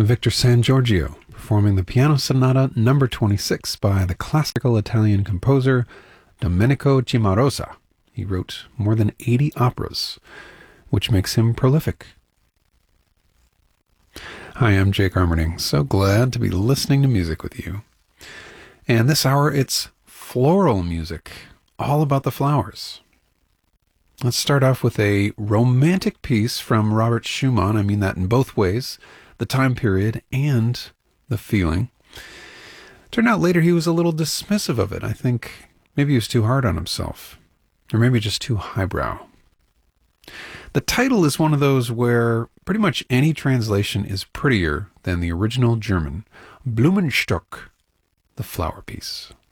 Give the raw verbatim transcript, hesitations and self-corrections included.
Victor San Giorgio performing the Piano Sonata number twenty-six by the classical Italian composer Domenico Cimarosa. He wrote more than eighty operas, which makes him prolific. Hi, I'm Jake Armerding. So glad to be listening to music with you. And this hour, it's floral music, all about the flowers. Let's start off with a romantic piece from Robert Schumann. I mean that in both ways, the time period and the feeling. Turned out later he was a little dismissive of it. I think maybe he was too hard on himself, or maybe just too highbrow. The title is one of those where pretty much any translation is prettier than the original German. Blumenstock, the flower piece.